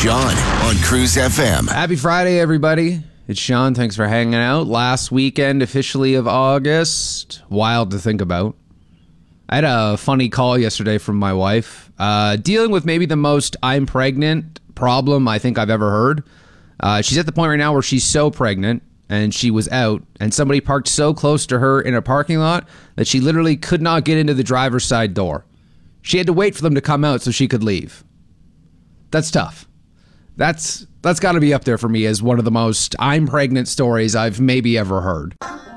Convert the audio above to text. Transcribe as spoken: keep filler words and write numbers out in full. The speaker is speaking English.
Sean on Cruise F M. Happy Friday, everybody. It's Sean. Thanks for hanging out. Last weekend officially of August. Wild to think about. I had a funny call yesterday from my wife, uh, dealing with maybe the most I'm pregnant problem I think I've ever heard. Uh, she's at the point right now where she's so pregnant and she was out and somebody parked so close to her in a parking lot that she literally could not get into the driver's side door. She had to wait for them to come out so she could leave. That's tough. That's that's got to be up there for me as one of the most I'm pregnant stories I've maybe ever heard.